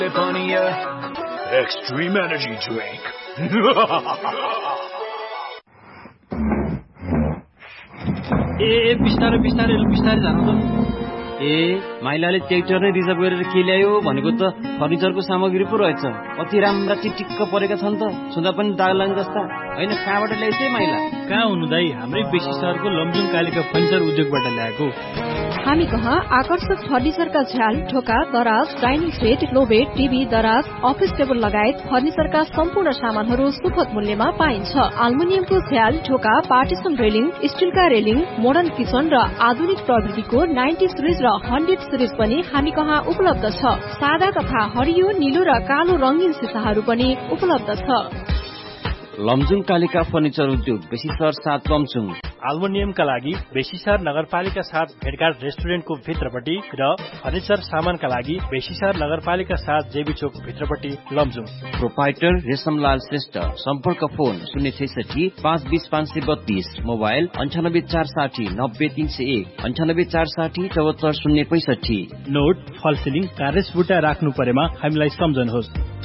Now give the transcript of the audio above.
Extreme energy drink. ए बिस्तारै बिस्तारै बिस्तारै जानु त। ए माइलाले ट्र्याक्टर नै रिजर्भ गरेर के ल्यायो भनेको त फर्निचरको सामग्री पो रहेछ। कति राम्रा चिटिक्क परेका छन् त, छुँदा पनि दाग लाग्ने जस्ता। होइन कहाँबाट ल्याइसै माइला? कहाँ हुनु दाइ, हाम्रै बेसी सहरको लमजुङ कालिका फर्निचर उद्योगबाट ल्याएको। हामी कहाँ आकर्षक फर्निचरका झ्याल, ढोका, दराज, डाइनिङ सेट, क्लोबेड, टिभी, दराज, अफिस टेबल लगायत फर्निचरका सम्पूर्ण सामानहरू सुपथ मूल्यमा पाइन्छ। एल्युमिनियमको झ्याल, ढोका, partition railing, स्टिलका railing, modern kitchen र आधुनिक प्रविधिको 90 सिरिज र 100 सिरिज पनि हामी कहाँ उपलब्ध छ। सादा तथा हरियो, नीलो र कालो रंगीन सिसाहरू पनि उपलब्ध छ। लमजुङ कालिका फर्निचर उद्योग, बेसी सहर 7 लमजुङ। एल्युमिनियमका लागि बेसीसर नगरपालिका 7 भेटघाट रेस्टुरेन्टको भित्रपट्टि र फर्निचर सामानका लागि बेसीसर नगरपालिका 7 जेबी चोक भित्रपट्टि लमजुङ। प्रोपाइटर रेशमलाल श्रेष्ठ। सम्पर्क फोन 066 520 532, मोबाइल 98460 90301, 98460 74 065। नोट फल सिलिङ कार्यसबुटा राख्नु परेमा हामीलाई सम्झनुहोस्।